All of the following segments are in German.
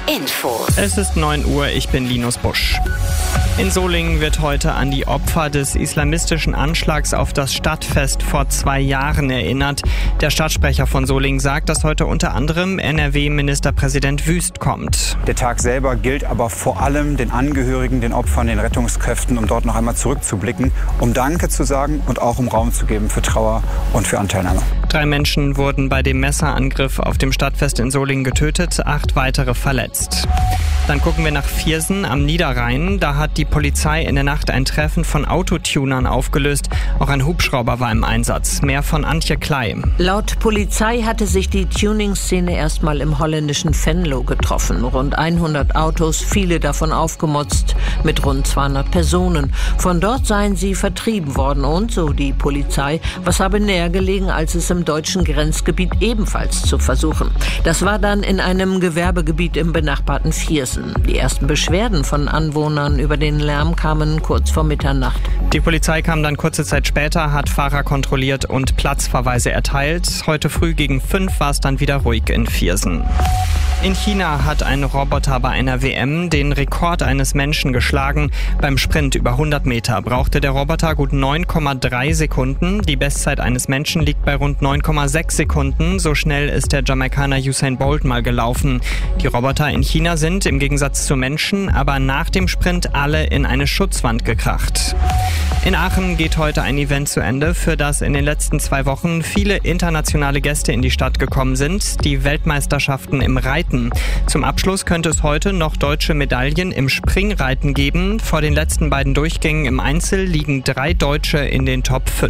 Info. Es ist 9 Uhr, ich bin Linus Busch. In Solingen wird heute an die Opfer des islamistischen Anschlags auf das Stadtfest vor 2 Jahren erinnert. Der Stadtsprecher von Solingen sagt, dass heute unter anderem NRW-Ministerpräsident Wüst kommt. Der Tag selber gilt aber vor allem den Angehörigen, den Opfern, den Rettungskräften, um dort noch einmal zurückzublicken, um Danke zu sagen und auch um Raum zu geben für Trauer und für Anteilnahme. 3 Menschen wurden bei dem Messerangriff auf dem Stadtfest in Solingen getötet, 8 weitere verletzt. Dann gucken wir nach Viersen am Niederrhein. Da hat die Polizei in der Nacht ein Treffen von Autotunern aufgelöst. Auch ein Hubschrauber war im Einsatz. Mehr von Antje Klei. Laut Polizei hatte sich die Tuning-Szene erstmal im holländischen Venlo getroffen. Rund 100 Autos, viele davon aufgemotzt, mit rund 200 Personen. Von dort seien sie vertrieben worden und, so die Polizei, was habe näher gelegen, als es im deutschen Grenzgebiet ebenfalls zu versuchen. Das war dann in einem Gewerbegebiet im benachbarten Viersen. Die ersten Beschwerden von Anwohnern über den Lärm kamen kurz vor Mitternacht. Die Polizei kam dann kurze Zeit später, hat Fahrer kontrolliert und Platzverweise erteilt. Heute früh gegen 5 war es dann wieder ruhig in Viersen. In China hat ein Roboter bei einer WM den Rekord eines Menschen geschlagen. Beim Sprint über 100 Meter brauchte der Roboter gut 9,3 Sekunden. Die Bestzeit eines Menschen liegt bei rund 9,6 Sekunden. So schnell ist der Jamaikaner Usain Bolt mal gelaufen. Die Roboter in China sind im Gegensatz zu Menschen aber nach dem Sprint alle in eine Schutzwand gekracht. In Aachen geht heute ein Event zu Ende, für das in den letzten 2 Wochen viele internationale Gäste in die Stadt gekommen sind. Die Weltmeisterschaften im Reiten. Zum Abschluss könnte es heute noch deutsche Medaillen im Springreiten geben. Vor den letzten beiden Durchgängen im Einzel liegen 3 Deutsche in den Top 5.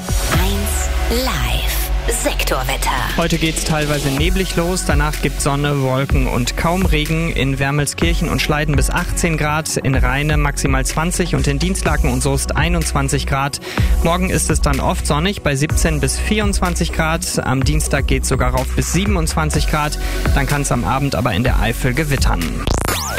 1 Live. Sektorwetter. Heute geht's teilweise neblig los, danach gibt's Sonne, Wolken und kaum Regen. In Wermelskirchen und Schleiden bis 18 Grad, in Rheine maximal 20 und in Dienstlaken und Soest 21 Grad. Morgen ist es dann oft sonnig bei 17 bis 24 Grad. Am Dienstag geht's sogar rauf bis 27 Grad. Dann kann's am Abend aber in der Eifel gewittern.